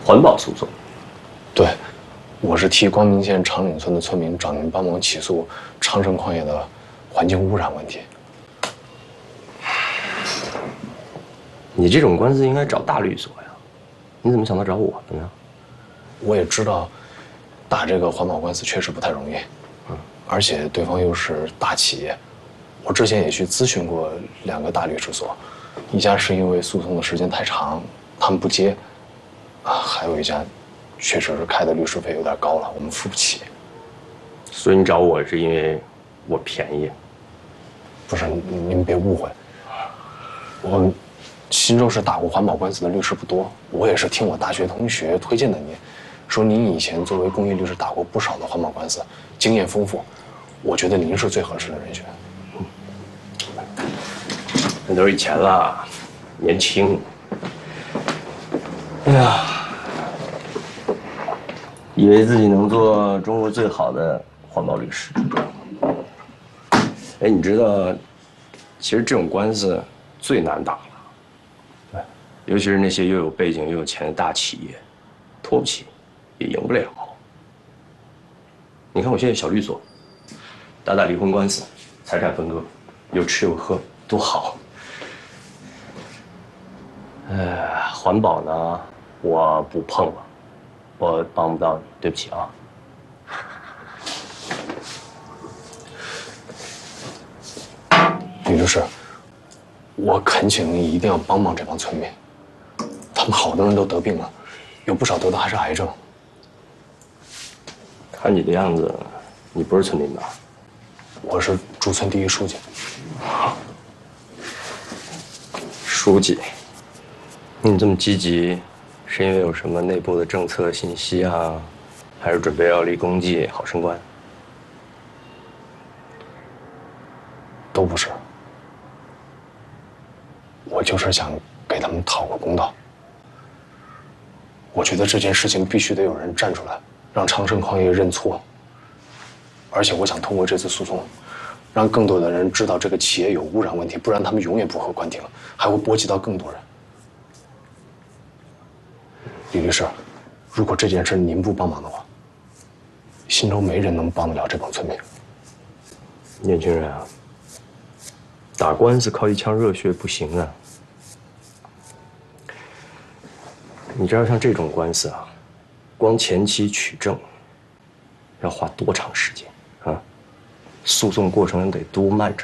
环保诉讼。 对，我是替光明县长岭村的村民找您帮忙起诉长盛矿业的环境污染问题。 你这种官司应该找大律所呀，你怎么想到找我的呢？ 我也知道，打这个环保官司确实不太容易，而且对方又是大企业。我之前也去咨询过2个大律师所，一家是因为诉讼的时间太长，他们不接，还有一家，确实是开的律师费有点高了，我们付不起。 所以你找我是因为我便宜？ 不是，您别误会，我新州市打过环保官司的律师不多，我也是听我大学同学推荐的您，说您以前作为公益律师打过不少的环保官司，经验丰富，我觉得您是最合适的人选。 那都是以前了，年轻。哎呀，以为自己能做中国最好的环保律师。哎，你知道，其实这种官司最难打了。对，尤其是那些又有背景又有钱的大企业，拖不起，也赢不了。你看我现在小律所，打离婚官司，财产分割，有吃有喝，多好。环保呢，我不碰了，我帮不到你，对不起啊。 李律师，我恳请您一定要帮帮这帮村民，他们好多人都得病了，有不少得的还是癌症。 看你的样子，你不是村民吧？ 我是驻村第1书记。 书记，你这么积极，是因为有什么内部的政策信息啊，还是准备要立功绩、好升官？ 都不是，我就是想给他们讨个公道。我觉得这件事情必须得有人站出来，让长盛矿业认错。而且我想通过这次诉讼，让更多的人知道这个企业有污染问题，不然他们永远不会关停，还会波及到更多人。李律师，如果这件事您不帮忙的话，新州没人能帮得了这帮村民。 年轻人啊，打官司靠一腔热血不行啊！你知道像这种官司啊，光前期取证要花多长时间啊？诉讼过程得多漫长。